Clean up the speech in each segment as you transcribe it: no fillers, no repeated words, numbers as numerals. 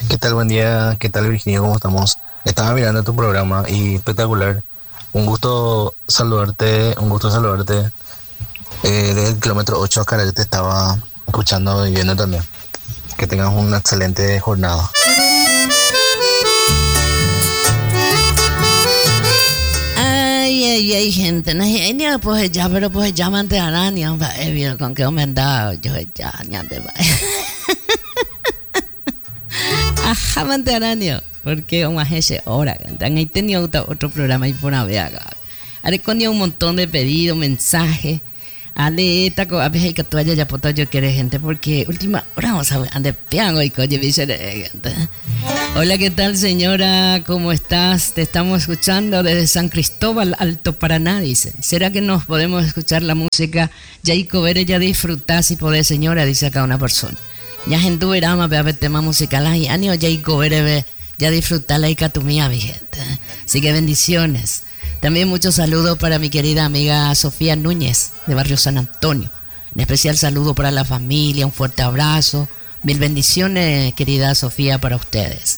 ¿Qué tal? Buen día. ¿Qué tal, Virginia? ¿Cómo estamos? Estaba mirando tu programa y espectacular. Un gusto saludarte. Desde el kilómetro 8 a Caral te estaba escuchando y viendo también. Que tengas una excelente jornada. Ay, gente, no es ni pues ya, pero pues ya mante araña, bien, con qué aumentado, yo ya, ñate, ajá, mante araña, porque un ese hora, han ahí tenido otro programa y por una vez acá. Haré con un montón de pedidos, mensajes. Ale, taco, a veces que tú hayas ya puesto yo quiero gente, porque última hora vamos a ver, ande piango y coño, dice gente. Hola, ¿qué tal, señora? ¿Cómo estás? Te estamos escuchando desde San Cristóbal, Alto Paraná, dice. ¿Será que nos podemos escuchar la música? Jaico Vere, ya disfrutás si podés, señora, dice acá una persona. Ya en tu verama, ve a ver tema musical, ay, año Jaico Vere, ya disfrutar la ica tu mía, mi gente. Así que bendiciones. También muchos saludos para mi querida amiga Sofía Núñez, de Barrio San Antonio. En especial saludo para la familia, un fuerte abrazo. Mil bendiciones, querida Sofía, para ustedes.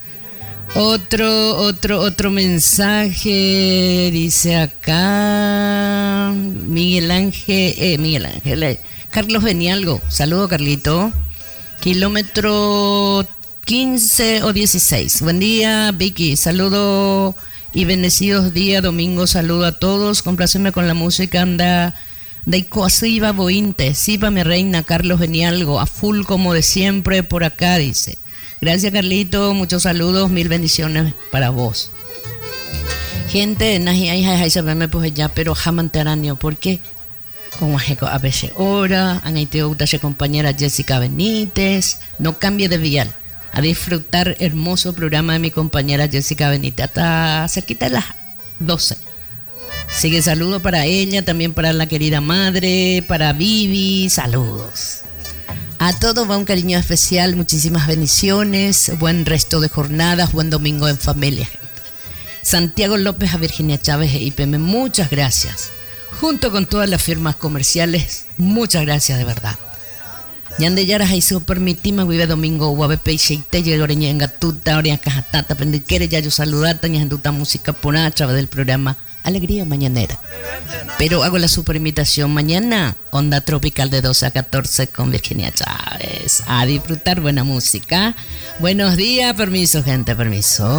Otro mensaje, dice acá Miguel Ángel, Carlos Benialgo, saludo Carlito, kilómetro 15 o 16, buen día Vicky, saludo y bendecidos días, domingo, saludo a todos, compláceme con la música, anda de Coasiva Bointe, Siva mi reina, Carlos Benialgo, a full como de siempre por acá, dice. Gracias Carlito, muchos saludos, mil bendiciones para vos. Gente, pues ya, pero jamanteranio, ¿por qué? Como a veces hora, han ido compañera Jessica Benítez, no cambie de vial. A disfrutar hermoso programa de mi compañera Jessica Benítez hasta cerquita de las 12. Sigue saludo para ella, también para la querida madre, para Vivi, saludos. A todos va un cariño especial, muchísimas bendiciones, buen resto de jornadas, buen domingo en familia. Santiago López a Virginia Chávez e IPM, muchas gracias. Junto con todas las firmas comerciales, muchas gracias de verdad. Yande yaras ahí se permitima vive domingo guabepe y sheite llegoreña en gatuta oria cajatata pendiquere ya yo saludata y enduta música por a través del programa Alegría Mañanera. Pero hago la super invitación mañana, onda tropical de 12 a 14 con Virginia Chávez. A disfrutar buena música. Buenos días, permiso gente, permiso.